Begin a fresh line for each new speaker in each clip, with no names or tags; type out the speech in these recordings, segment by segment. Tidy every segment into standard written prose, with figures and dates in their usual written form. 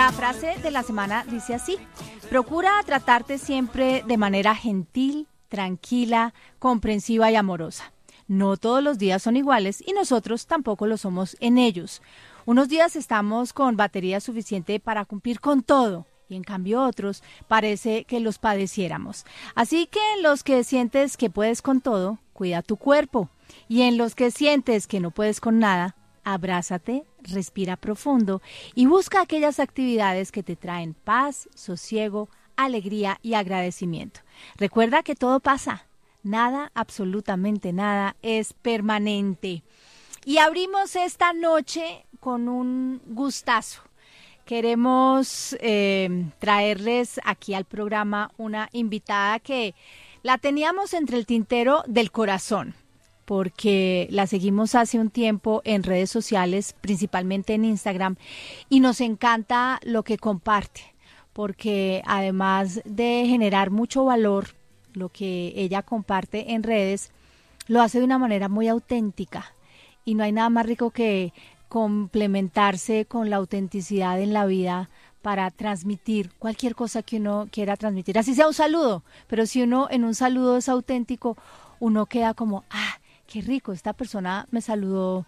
La frase de la semana dice así: procura tratarte siempre de manera gentil, tranquila, comprensiva y amorosa. No todos los días son iguales y nosotros tampoco lo somos en ellos. Unos días estamos con batería suficiente para cumplir con todo y en cambio otros parece que los padeciéramos. Así que en los que sientes que puedes con todo, cuida tu cuerpo, y en los que sientes que no puedes con nada, abrázate, respira profundo y busca aquellas actividades que te traen paz, sosiego, alegría y agradecimiento. Recuerda que todo pasa, nada, absolutamente nada es permanente. Y abrimos esta noche con un gustazo. Queremos traerles aquí al programa una invitada que la teníamos entre el tintero del corazón, porque la seguimos hace un tiempo en redes sociales, principalmente en Instagram, y nos encanta lo que comparte, porque además de generar mucho valor, lo que ella comparte en redes, lo hace de una manera muy auténtica, y no hay nada más rico que complementarse con la autenticidad en la vida para transmitir cualquier cosa que uno quiera transmitir, así sea un saludo, pero si uno en un saludo es auténtico, uno queda como, qué rico, esta persona me saludó,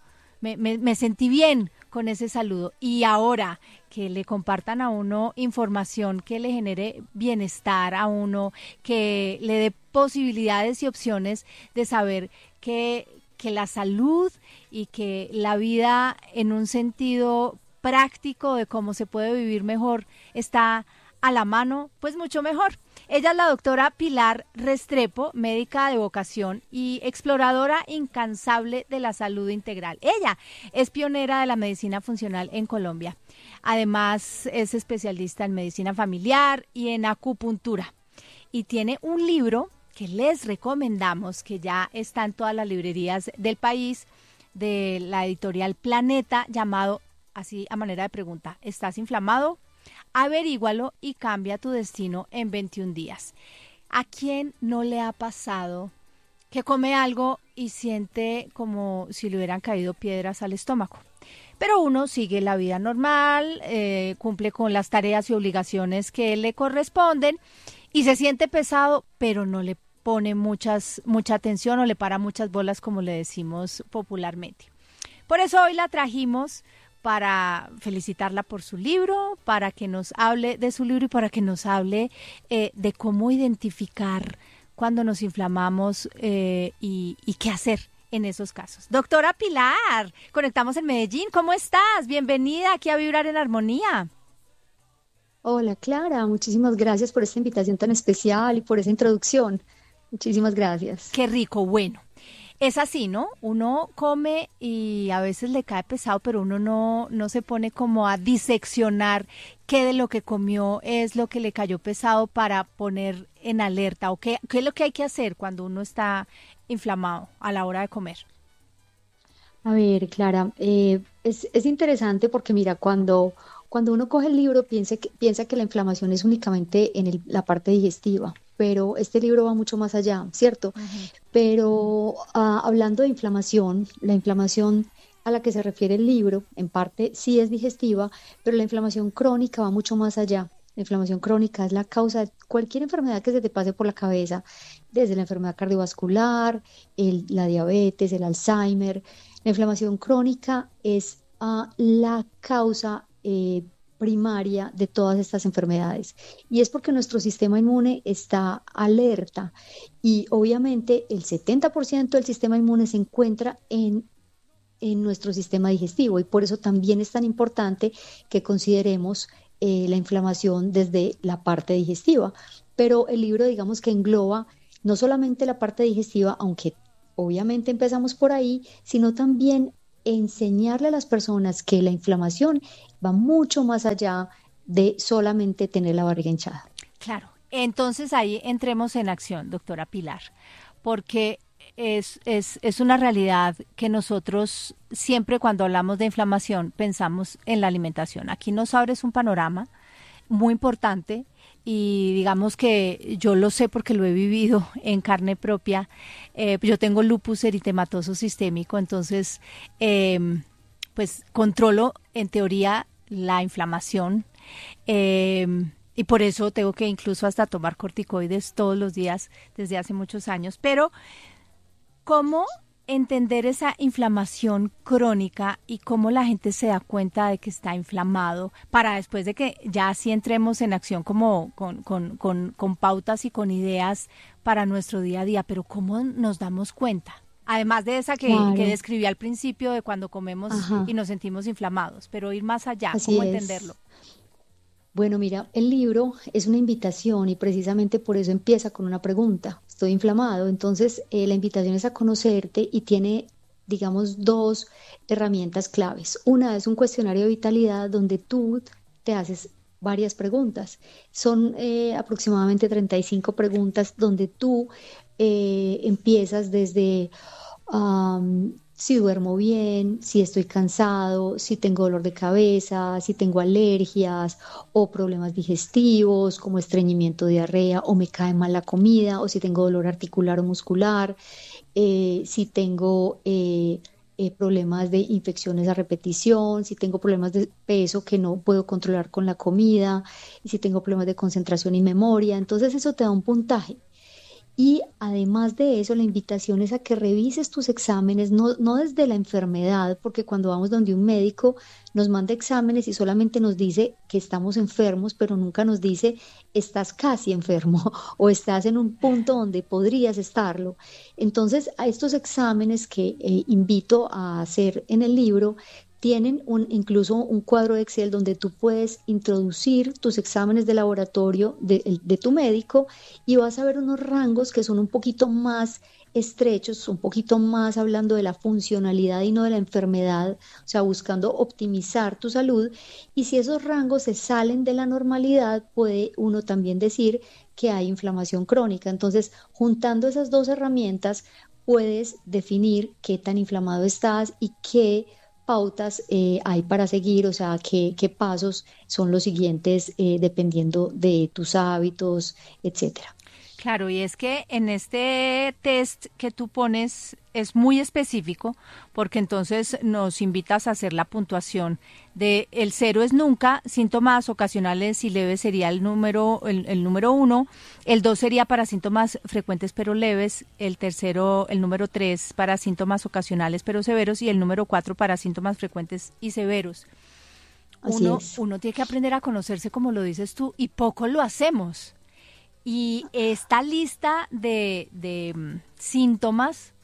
me sentí bien con ese saludo. Y ahora que le compartan a uno información que le genere bienestar a uno, que le dé posibilidades y opciones de saber que la salud y que la vida en un sentido práctico de cómo se puede vivir mejor está a la mano, pues mucho mejor. Ella es la doctora Pilar Restrepo, médica de vocación y exploradora incansable de la salud integral. Ella es pionera de la medicina funcional en Colombia. Además, es especialista en medicina familiar y en acupuntura. Y tiene un libro que les recomendamos, que ya está en todas las librerías del país, de la editorial Planeta, llamado, así a manera de pregunta, ¿estás inflamado? Averígualo y cambia tu destino en 21 días. ¿A quién no le ha pasado que come algo y siente como si le hubieran caído piedras al estómago? Pero uno sigue la vida normal, cumple con las tareas y obligaciones que le corresponden y se siente pesado, pero no le pone mucha atención o le para muchas bolas, como le decimos popularmente. Por eso hoy la trajimos para felicitarla por su libro, para que nos hable de su libro y para que nos hable de cómo identificar cuando nos inflamamos y qué hacer en esos casos. Doctora Pilar, conectamos en Medellín, ¿cómo estás? Bienvenida aquí a Vibrar en Armonía.
Hola Clara, muchísimas gracias por esta invitación tan especial y por esa introducción. Muchísimas gracias.
Qué rico, bueno. Es así, ¿no? Uno come y a veces le cae pesado, pero uno no se pone como a diseccionar qué de lo que comió es lo que le cayó pesado para poner en alerta o qué es lo que hay que hacer cuando uno está inflamado a la hora de comer.
A ver, Clara, es interesante porque mira, cuando uno coge el libro piensa que la inflamación es únicamente en la parte digestiva, pero este libro va mucho más allá, ¿cierto?
Uh-huh.
Pero hablando de inflamación, la inflamación a la que se refiere el libro, en parte sí es digestiva, pero la inflamación crónica va mucho más allá. La inflamación crónica es la causa de cualquier enfermedad que se te pase por la cabeza, desde la enfermedad cardiovascular, la diabetes, el Alzheimer. La inflamación crónica es la causa primaria de todas estas enfermedades y es porque nuestro sistema inmune está alerta y obviamente el 70% del sistema inmune se encuentra en nuestro sistema digestivo y por eso también es tan importante que consideremos la inflamación desde la parte digestiva, pero el libro digamos que engloba no solamente la parte digestiva, aunque obviamente empezamos por ahí, sino también enseñarle a las personas que la inflamación va mucho más allá de solamente tener la barriga hinchada.
Claro, entonces ahí entremos en acción, doctora Pilar, porque es una realidad que nosotros siempre cuando hablamos de inflamación pensamos en la alimentación. Aquí nos abres un panorama muy importante y digamos que yo lo sé porque lo he vivido en carne propia. Yo tengo lupus eritematoso sistémico, entonces pues controlo en teoría la inflamación y por eso tengo que incluso hasta tomar corticoides todos los días desde hace muchos años. Pero, ¿cómo entender esa inflamación crónica y cómo la gente se da cuenta de que está inflamado para después de que ya así entremos en acción como con pautas y con ideas para nuestro día a día? Pero ¿cómo nos damos cuenta? Además de esa que
Claro,
describí al principio de cuando comemos
ajá,
y nos sentimos inflamados, pero ir más allá,
así
¿cómo entenderlo?
es. Bueno, mira, el libro es una invitación y precisamente por eso empieza con una pregunta. Estoy inflamado, entonces la invitación es a conocerte y tiene, digamos, dos herramientas claves. Una es un cuestionario de vitalidad donde tú te haces varias preguntas. Son aproximadamente 35 preguntas donde tú empiezas desde si duermo bien, si estoy cansado, si tengo dolor de cabeza, si tengo alergias o problemas digestivos como estreñimiento, diarrea, o me cae mal la comida, o si tengo dolor articular o muscular, si tengo problemas de infecciones a repetición, si tengo problemas de peso que no puedo controlar con la comida, y si tengo problemas de concentración y memoria. Entonces eso te da un puntaje. Y además de eso, la invitación es a que revises tus exámenes, no desde la enfermedad, porque cuando vamos donde un médico nos manda exámenes y solamente nos dice que estamos enfermos, pero nunca nos dice estás casi enfermo o estás en un punto donde podrías estarlo. Entonces, a estos exámenes que invito a hacer en el libro, tienen incluso un cuadro de Excel donde tú puedes introducir tus exámenes de laboratorio de tu médico y vas a ver unos rangos que son un poquito más estrechos, un poquito más hablando de la funcionalidad y no de la enfermedad, o sea, buscando optimizar tu salud. Y si esos rangos se salen de la normalidad, puede uno también decir que hay inflamación crónica. Entonces, juntando esas dos herramientas, puedes definir qué tan inflamado estás y qué pautas hay para seguir, o sea, qué pasos son los siguientes dependiendo de tus hábitos, etcétera.
Claro, y es que en este test que tú pones es muy específico porque entonces nos invitas a hacer la puntuación de el cero es nunca, síntomas ocasionales y leves sería el número uno, el dos sería para síntomas frecuentes pero leves, el tercero, el número tres para síntomas ocasionales pero severos y el número cuatro para síntomas frecuentes y severos.
Así es.
Uno tiene que aprender a conocerse como lo dices tú y poco lo hacemos. Y esta lista de síntomas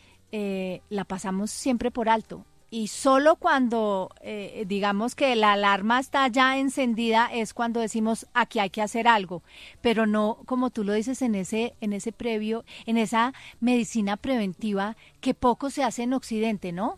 la pasamos siempre por alto. Y solo cuando digamos que la alarma está ya encendida es cuando decimos aquí hay que hacer algo. Pero no, como tú lo dices, en ese previo, en esa medicina preventiva que poco se hace en Occidente, ¿no?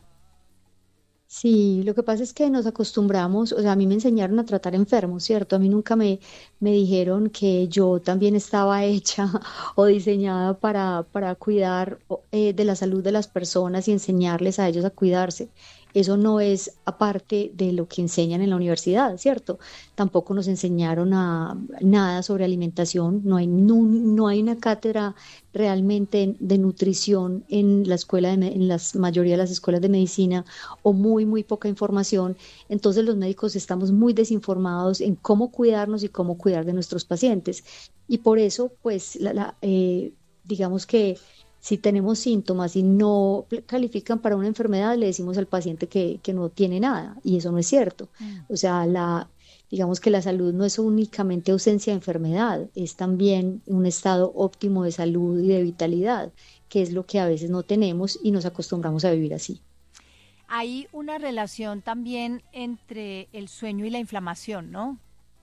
Sí, lo que pasa es que nos acostumbramos, o sea, a mí me enseñaron a tratar enfermos, ¿cierto? A mí nunca me dijeron que yo también estaba hecha o diseñada para cuidar de la salud de las personas y enseñarles a ellos a cuidarse. Eso no es aparte de lo que enseñan en la universidad, ¿cierto? Tampoco nos enseñaron nada sobre alimentación, no hay una cátedra realmente de nutrición en la escuela en la mayoría de las escuelas de medicina o muy poca información. Entonces los médicos estamos muy desinformados en cómo cuidarnos y cómo cuidar de nuestros pacientes. Y por eso, pues, digamos que si tenemos síntomas y no califican para una enfermedad, le decimos al paciente que no tiene nada, y eso no es cierto.
Mm.
O sea, digamos que la salud no es únicamente ausencia de enfermedad, es también un estado óptimo de salud y de vitalidad, que es lo que a veces no tenemos y nos acostumbramos a vivir así.
Hay una relación también entre el sueño y la inflamación, ¿no?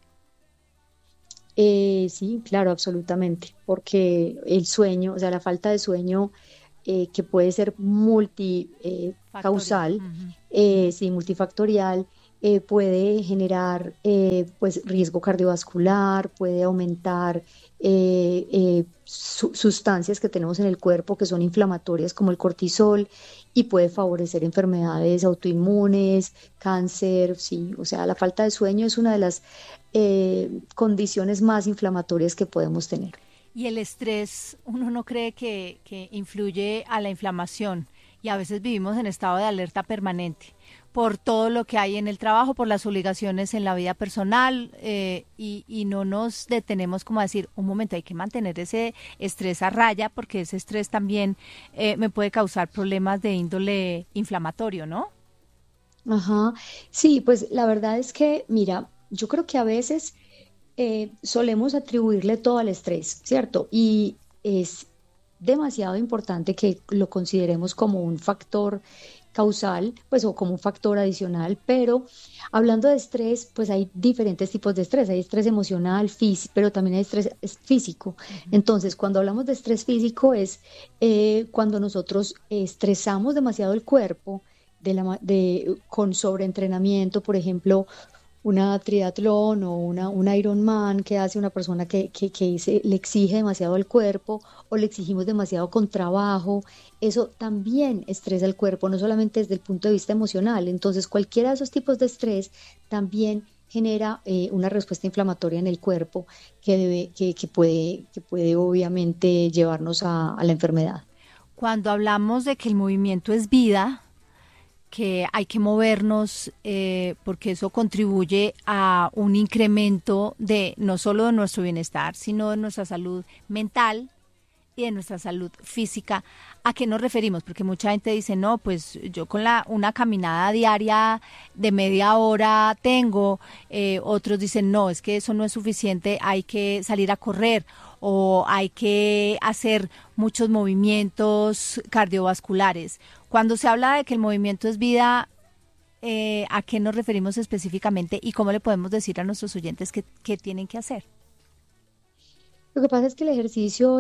Sí, claro, absolutamente, porque el sueño, o sea, la falta de sueño que puede ser
Factorial.
multicausal,
Ujú.
sí, multifactorial, puede generar pues riesgo cardiovascular, puede aumentar sustancias que tenemos en el cuerpo que son inflamatorias como el cortisol y puede favorecer enfermedades autoinmunes, cáncer, sí, o sea, la falta de sueño es una de las condiciones más inflamatorias que podemos tener.
Y el estrés, uno no cree que influye a la inflamación. y a veces vivimos en estado de alerta permanente por todo lo que hay en el trabajo, por las obligaciones en la vida personal, y no nos detenemos como a decir, un momento, hay que mantener ese estrés a raya, porque ese estrés también me puede causar problemas de índole inflamatorio, ¿no?
Ajá. Sí, pues la verdad es que, mira, yo creo que a veces solemos atribuirle todo al estrés, ¿cierto? Y es demasiado importante que lo consideremos como un factor causal, pues o como un factor adicional, pero hablando de estrés, pues hay diferentes tipos de estrés, hay estrés emocional, físico, pero también hay estrés físico.
Ujú.
Entonces, cuando hablamos de estrés físico es cuando nosotros estresamos demasiado el cuerpo con sobreentrenamiento, por ejemplo, una triatlón o un Ironman que hace una persona le exige demasiado al cuerpo o le exigimos demasiado con trabajo, eso también estresa el cuerpo, no solamente desde el punto de vista emocional. Entonces, cualquiera de esos tipos de estrés también genera una respuesta inflamatoria en el cuerpo que puede obviamente llevarnos a la enfermedad.
Cuando hablamos de que el movimiento es vida, que hay que movernos, porque eso contribuye a un incremento de no solo de nuestro bienestar, sino de nuestra salud mental y de nuestra salud física. ¿A qué nos referimos? Porque mucha gente dice, no, pues yo con una caminada diaria de media hora tengo, otros dicen, no, es que eso no es suficiente, hay que salir a correr o hay que hacer muchos movimientos cardiovasculares. Cuando se habla de que el movimiento es vida, ¿a qué nos referimos específicamente y cómo le podemos decir a nuestros oyentes qué tienen que hacer?
Lo que pasa es que el ejercicio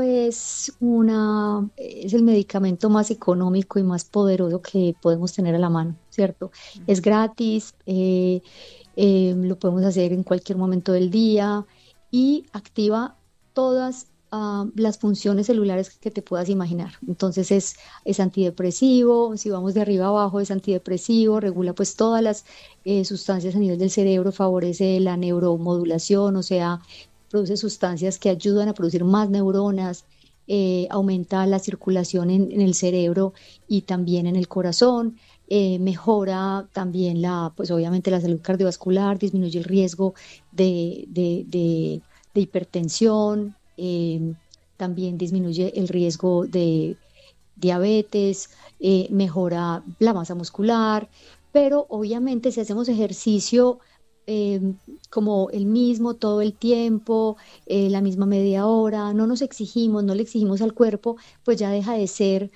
es el medicamento más económico y más poderoso que podemos tener a la mano, ¿cierto? Es gratis, lo podemos hacer en cualquier momento del día y activa todas las funciones celulares que te puedas imaginar. Entonces es antidepresivo, si vamos de arriba a abajo es antidepresivo, regula pues todas las sustancias a nivel del cerebro, favorece la neuromodulación, o sea, produce sustancias que ayudan a producir más neuronas, aumenta la circulación en el cerebro y también en el corazón, mejora también pues obviamente la salud cardiovascular, disminuye el riesgo de hipertensión, también disminuye el riesgo de diabetes, mejora la masa muscular, pero obviamente si hacemos ejercicio eh, como el mismo todo el tiempo, la misma media hora, no nos exigimos, no le exigimos al cuerpo, pues ya deja de ser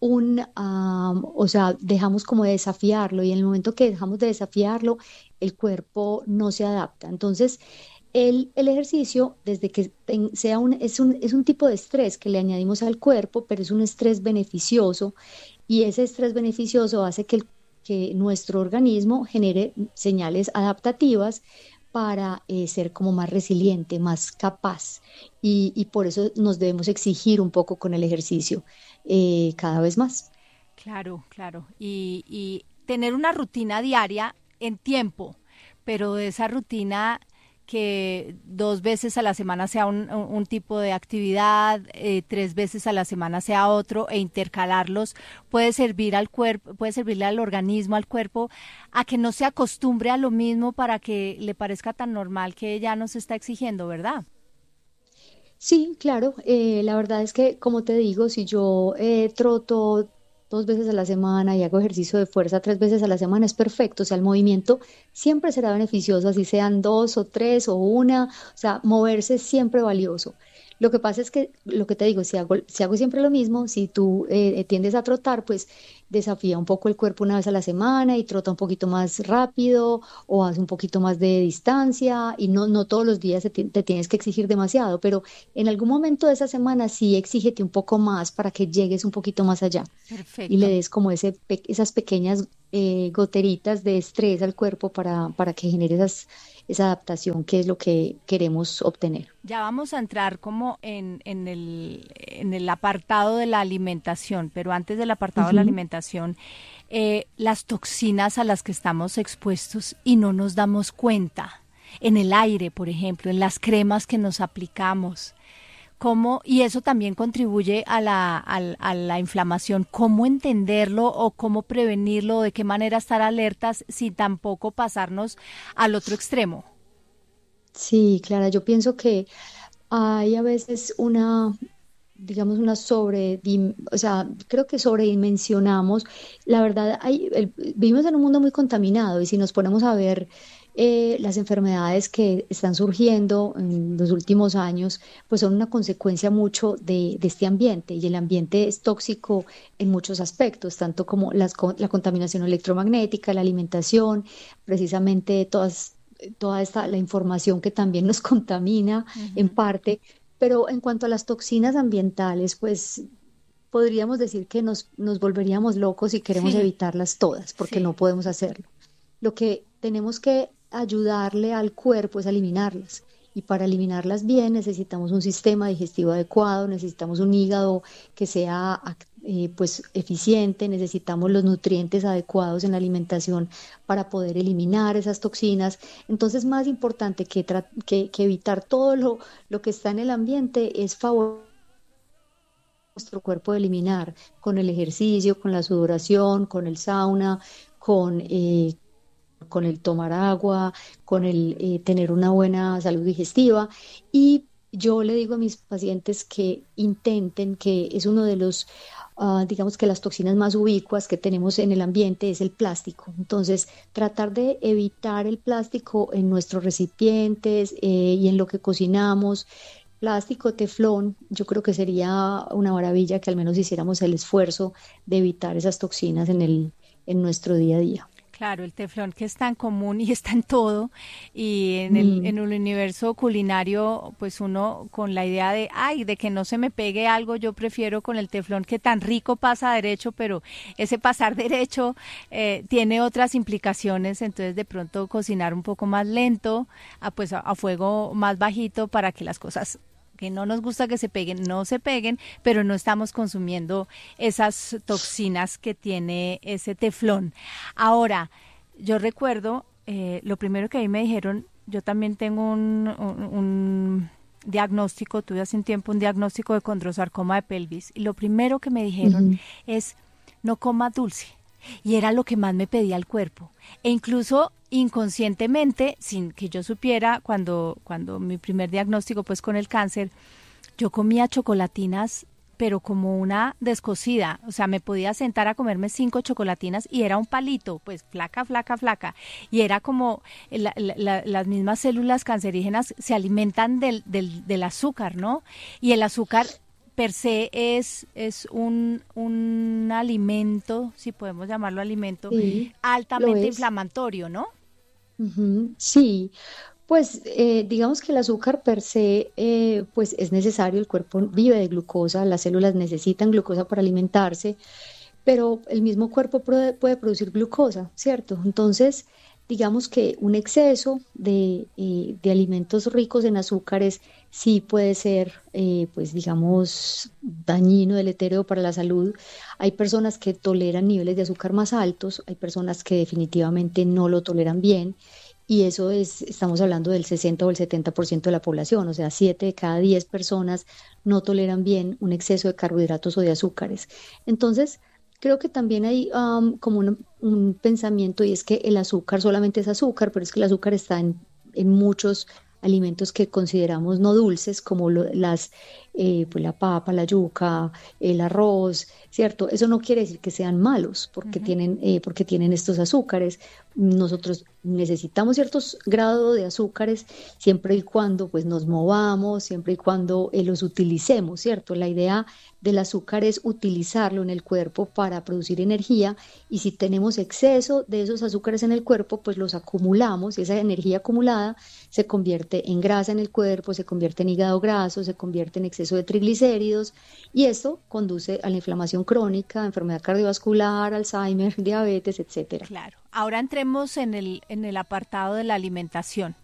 o sea, dejamos como de desafiarlo y en el momento que dejamos de desafiarlo, el cuerpo no se adapta. Entonces, el ejercicio, desde que es un tipo de estrés que le añadimos al cuerpo, pero es un estrés beneficioso y ese estrés beneficioso hace que nuestro organismo genere señales adaptativas para ser como más resiliente, más capaz. Y por eso nos debemos exigir un poco con el ejercicio cada vez más.
Claro, claro. Y tener una rutina diaria en tiempo, pero de esa rutina que 2 veces a la semana sea un tipo de actividad, 3 veces a la semana sea otro, e intercalarlos puede servir al cuerpo, puede servirle al organismo, al cuerpo, a que no se acostumbre a lo mismo para que le parezca tan normal que ya nos está exigiendo, ¿verdad?
Sí, claro. La verdad es que, como te digo, si yo troto 2 veces a la semana y hago ejercicio de fuerza 3 veces a la semana, es perfecto. O sea, el movimiento siempre será beneficioso, así sean dos o tres o una. O sea, moverse es siempre valioso. Lo que pasa es que, lo que te digo, si hago siempre lo mismo, si tú tiendes a trotar, pues desafía un poco el cuerpo una vez a la semana y trota un poquito más rápido o hace un poquito más de distancia y no todos los días te tienes que exigir demasiado, pero en algún momento de esa semana sí exígete un poco más para que llegues un poquito más allá y le
Perfecto.
des como esas pequeñas goteritas de estrés al cuerpo para que genere esa adaptación que es lo que queremos obtener.
Ya vamos a entrar como en el apartado de la alimentación, pero antes del apartado de la
Ujú.
alimentación, las toxinas a las que estamos expuestos y no nos damos cuenta, en el aire, por ejemplo, en las cremas que nos aplicamos. ¿Cómo, y eso también contribuye a la inflamación? ¿Cómo entenderlo o cómo prevenirlo o de qué manera estar alertas sin tampoco pasarnos al otro extremo?
Sí, Clara, yo pienso que hay a veces digamos, o sea, creo que sobredimensionamos. La verdad, vivimos en un mundo muy contaminado y si nos ponemos a ver las enfermedades que están surgiendo en los últimos años, pues son una consecuencia mucho de este ambiente y el ambiente es tóxico en muchos aspectos, tanto como la contaminación electromagnética, la alimentación, precisamente la información que también nos contamina en
Ujú.
parte. Pero en cuanto a las toxinas ambientales, pues podríamos decir que nos volveríamos locos si queremos
Sí,
evitarlas todas, porque no
sí.
podemos hacerlo. Lo que tenemos que ayudarle al cuerpo es a eliminarlas. Y para eliminarlas bien necesitamos un sistema digestivo adecuado, necesitamos un hígado que sea pues eficiente, necesitamos los nutrientes adecuados en la alimentación para poder eliminar esas toxinas. Entonces, más importante que evitar todo lo que está en el ambiente es favorecer nuestro cuerpo de eliminar con el ejercicio, con la sudoración, con el sauna, con el tomar agua, con el tener una buena salud digestiva. Y yo le digo a mis pacientes que intenten, que es uno de digamos que las toxinas más ubicuas que tenemos en el ambiente es el plástico. Entonces, tratar de evitar el plástico en nuestros recipientes y en lo que cocinamos. Plástico, teflón, yo creo que sería una maravilla que al menos hiciéramos el esfuerzo de evitar esas toxinas en nuestro día a día.
Claro, el teflón que es tan común y está en todo y
Mm,
en el universo culinario, pues uno con la idea de, ay, de que no se me pegue algo, yo prefiero con el teflón que tan rico pasa derecho, pero ese pasar derecho tiene otras implicaciones, entonces de pronto cocinar un poco más lento, pues a fuego más bajito para que las cosas que no nos gusta que se peguen, no se peguen, pero no estamos consumiendo esas toxinas que tiene ese teflón. Ahora, yo recuerdo, lo primero que ahí me dijeron, yo también tengo un diagnóstico, tuve hace un tiempo un diagnóstico de condrosarcoma de pelvis, y lo primero que me dijeron
ujú.
es, no coma dulce. Y era lo que más me pedía el cuerpo. E incluso inconscientemente, sin que yo supiera, cuando mi primer diagnóstico pues con el cáncer, yo comía chocolatinas pero como una descosida, o sea, me podía sentar a comerme 5 chocolatinas y era un palito, pues flaca, flaca, flaca, y era como las mismas células cancerígenas se alimentan del azúcar, ¿no? Y el azúcar per se es un alimento, si podemos llamarlo alimento,
Sí, lo
altamente
es.
inflamatorio, ¿no?
Ujú, sí, pues digamos que el azúcar per se pues es necesario, el cuerpo vive de glucosa, las células necesitan glucosa para alimentarse, pero el mismo cuerpo puede producir glucosa, ¿cierto? Entonces, digamos que un exceso de alimentos ricos en azúcares sí puede ser, pues digamos, dañino, deletérea para la salud. Hay personas que toleran niveles de azúcar más altos, hay personas que definitivamente no lo toleran bien. Y eso estamos hablando del 60 o el 70% de la población, o sea, 7 de cada 10 personas no toleran bien un exceso de carbohidratos o de azúcares. Entonces, creo que también hay como un pensamiento y es que el azúcar solamente es azúcar, pero es que el azúcar está en muchos alimentos que consideramos no dulces, como pues la papa, la yuca, el arroz, ¿cierto? Eso no quiere decir que sean malos
Ujú.
porque tienen estos azúcares. Nosotros necesitamos ciertos grados de azúcares siempre y cuando pues nos movamos, siempre y cuando los utilicemos, ¿cierto? La idea del azúcar es utilizarlo en el cuerpo para producir energía y si tenemos exceso de esos azúcares en el cuerpo, pues los acumulamos y esa energía acumulada se convierte en grasa en el cuerpo, se convierte en hígado graso, se convierte en exceso de triglicéridos y esto conduce a la inflamación crónica, enfermedad cardiovascular, Alzheimer, diabetes, etcétera.
Claro. Ahora entremos en el apartado de la alimentación.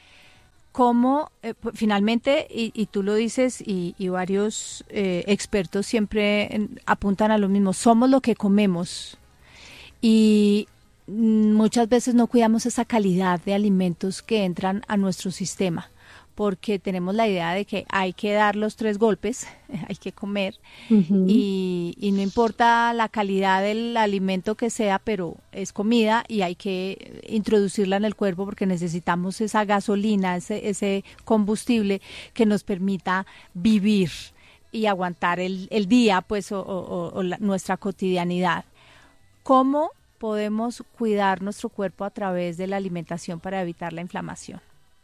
¿Cómo, finalmente, y tú lo dices, y varios expertos siempre apuntan a lo mismo, somos lo que comemos. Y muchas veces no cuidamos esa calidad de alimentos que entran a nuestro sistema, porque tenemos la idea de que hay que dar los 3 golpes, hay que comer,
Ujú.
y no importa la calidad del alimento que sea, pero es comida y hay que introducirla en el cuerpo porque necesitamos esa gasolina, ese combustible que nos permita vivir y aguantar el día, pues, nuestra cotidianidad. ¿Cómo podemos cuidar nuestro cuerpo a través de la alimentación para evitar la inflamación?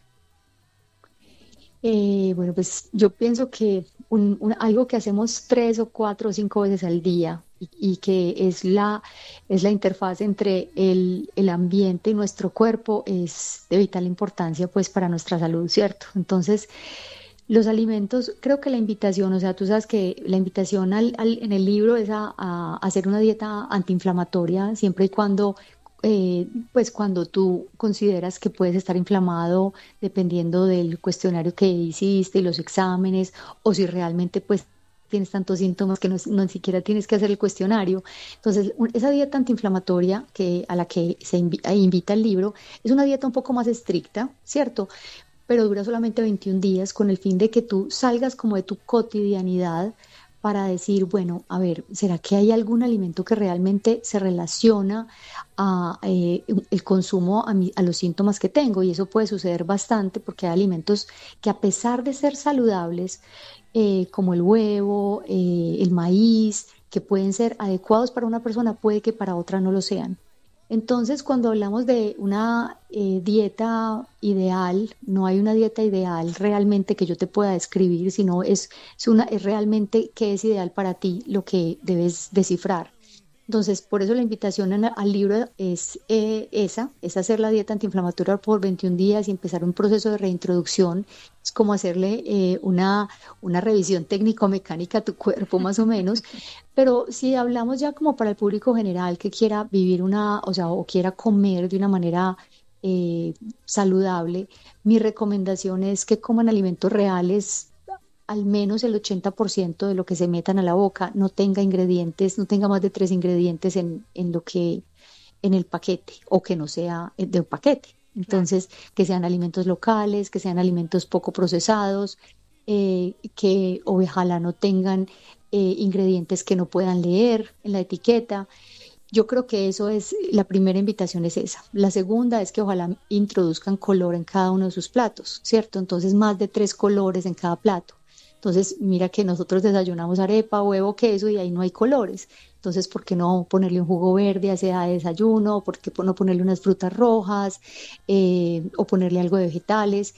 Bueno, pues yo pienso que algo que hacemos 3 o 4 o 5 veces al día y que es la interfaz entre el ambiente y nuestro cuerpo es de vital importancia pues para nuestra salud, ¿cierto? Entonces, los alimentos, creo que la invitación, o sea, tú sabes que la invitación en el libro es a hacer una dieta antiinflamatoria siempre y cuando, pues cuando tú consideras que puedes estar inflamado dependiendo del cuestionario que hiciste y los exámenes, o si realmente pues tienes tantos síntomas que no ni siquiera tienes que hacer el cuestionario. Entonces, esa dieta antiinflamatoria a la que invita el libro es una dieta un poco más estricta, ¿cierto? Pero dura solamente 21 días con el fin de que tú salgas como de tu cotidianidad para decir, bueno, a ver, ¿será que hay algún alimento que realmente se relaciona a el consumo a los síntomas que tengo? Y eso puede suceder bastante porque hay alimentos que a pesar de ser saludables, como el huevo, el maíz, que pueden ser adecuados para una persona, puede que para otra no lo sean. Entonces, cuando hablamos de una dieta ideal, no hay una dieta ideal realmente que yo te pueda describir, sino es realmente qué es ideal para ti lo que debes descifrar. Entonces, por eso la invitación al libro es es hacer la dieta antiinflamatoria por 21 días y empezar un proceso de reintroducción. Es como hacerle una revisión técnico-mecánica a tu cuerpo, más o menos. Pero si hablamos ya como para el público general que quiera vivir o sea, o quiera comer de una manera eh, saludable, mi recomendación es que coman alimentos reales, al menos el 80% de lo que se metan a la boca no tenga ingredientes, no tenga más de 3 ingredientes en el paquete o que no sea de un paquete.
Claro.
Entonces, que sean alimentos locales, que sean alimentos poco procesados, que ojalá no tengan ingredientes que no puedan leer en la etiqueta. Yo creo que eso es, la primera invitación es esa. La segunda es que ojalá introduzcan color en cada uno de sus platos, ¿cierto? Entonces, más de 3 colores en cada plato. Entonces, mira que nosotros desayunamos arepa, huevo, queso y ahí no hay colores. Entonces, ¿por qué no ponerle un jugo verde a ese desayuno? ¿Por qué no ponerle unas frutas rojas o ponerle algo de vegetales?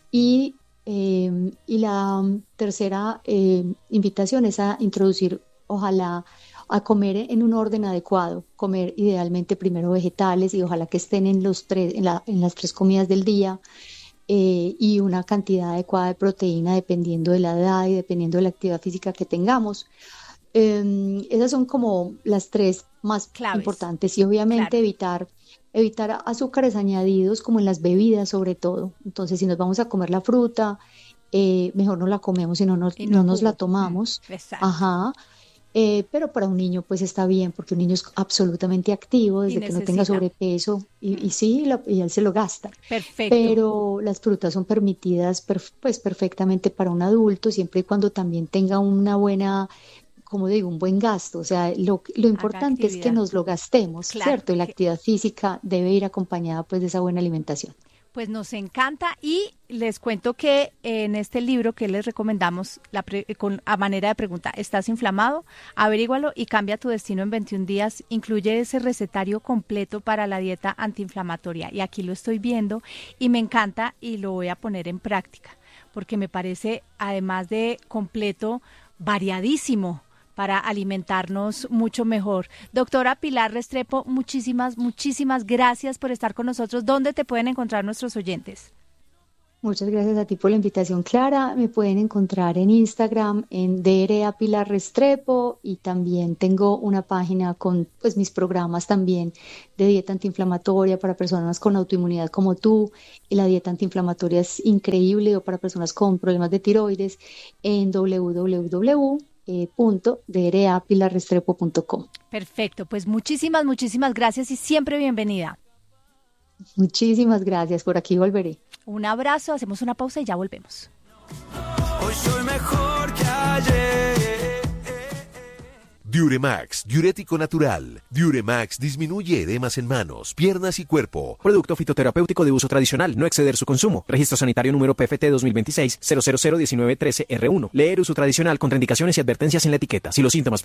Y la tercera invitación es a introducir, ojalá, a comer en un orden adecuado, comer idealmente primero vegetales y ojalá que estén en en las 3 comidas del día, y una cantidad adecuada de proteína dependiendo de la edad y dependiendo de la actividad física que tengamos. Esas son como las 3 más
Claves,
importantes y obviamente
claro.
evitar azúcares añadidos como en las bebidas sobre todo. Entonces, si nos vamos a comer la fruta, mejor no la comemos y
Y no
no
el
nos la
jugo.
tomamos.
Exacto.
Ajá. Pero para un niño pues está bien porque un niño es absolutamente activo
Y
desde que no tenga
necesita.
sobrepeso y
Mm,
sí, y él se lo gasta.
perfecto.
Pero las frutas son permitidas pues perfectamente para un adulto siempre y cuando también tenga una buena, como digo, un buen gasto. O sea, lo
Haga
importante es que
actividad.
nos lo gastemos,
Claro.
¿cierto? Y la actividad física debe ir acompañada pues de esa buena alimentación.
Pues nos encanta y les cuento que en este libro que les recomendamos, a manera de pregunta, ¿estás inflamado? Averígualo y cambia tu destino en 21 días. Incluye ese recetario completo para la dieta antiinflamatoria. Y aquí lo estoy viendo y me encanta y lo voy a poner en práctica porque me parece, además de completo, variadísimo para alimentarnos mucho mejor. Doctora Pilar Restrepo, muchísimas gracias por estar con nosotros. ¿Dónde te pueden encontrar nuestros oyentes?
Muchas gracias a ti por la invitación, Clara. Me pueden encontrar en Instagram en DRA Pilar Restrepo y también tengo una página con pues mis programas también de dieta antiinflamatoria para personas con autoinmunidad como tú. Y la dieta antiinflamatoria es increíble o para personas con problemas de tiroides en www www.dra.pilarrestrepo.com.
Perfecto, pues muchísimas, muchísimas gracias y siempre bienvenida.
Muchísimas gracias, por aquí volveré.
Un abrazo, hacemos una pausa y ya volvemos.
Hoy soy mejor que ayer.
Diuremax, diurético natural. Diuremax disminuye edemas en manos, piernas y cuerpo.
Producto fitoterapéutico de uso tradicional, no exceder su consumo. Registro sanitario número PFT 2026 0001913 R1. Leer uso tradicional, contraindicaciones y advertencias en la etiqueta. Si los síntomas